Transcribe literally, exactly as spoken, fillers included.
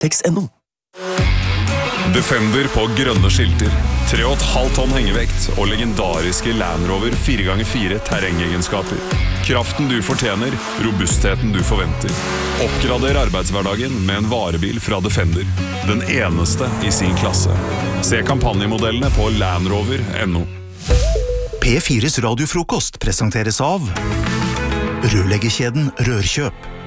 Tex punktum no. Defender på grønne skilter, tre komma fem tonn hengevekt og legendariske Land Rover fire ganger fire terrengegenskaper. Kraften du fortjener, robustheten du forventer. Oppgrader arbeidshverdagen med en varebil fra Defender. Den eneste i sin klasse. Se kampanjemodellene på landrover punktum no. P fires radiofrokost presenteres av Rørleggerkjeden Rørkjøp.